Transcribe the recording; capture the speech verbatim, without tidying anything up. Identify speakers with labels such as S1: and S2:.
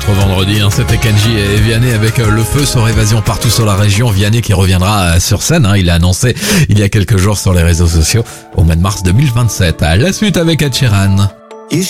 S1: l'autre vendredi, hein, c'était Kenji et Vianney avec Le Feu sur Évasion partout sur la région. Vianney qui reviendra sur scène, hein, il a annoncé il y a quelques jours sur les réseaux sociaux au mois de mars deux mille vingt-sept. À la suite avec Ed Sheeran.